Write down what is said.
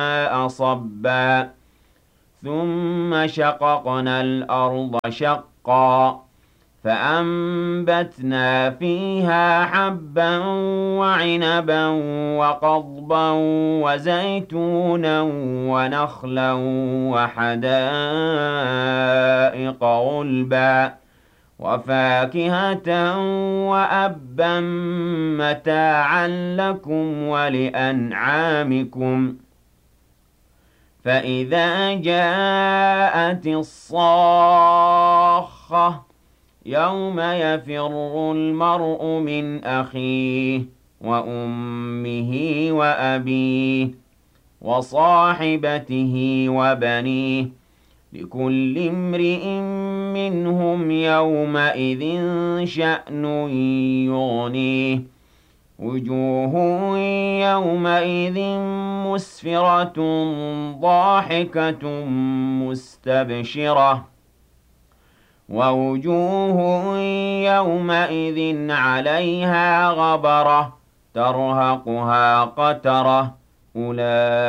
صبا ثم شققنا الأرض شقا فأنبتنا فيها حبا وعنبا وقضبا وزيتونا ونخلا وحدائق غلبا وفاكهة وأبا متاعا لكم ولأنعامكم فإذا جاءت الصاخة يوم يفر المرء من أخيه وأمه وأبيه وصاحبته وبنيه لكل امرئ منهم يومئذ شأن يغنيه وجوه يومئذ مسفرة ضاحكة مستبشرة ووجوه يومئذ عليها غبرة ترهقها قترة أولئك